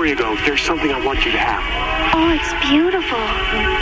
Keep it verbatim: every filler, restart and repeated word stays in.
before you go, there's something I want you to have. Oh, it's beautiful.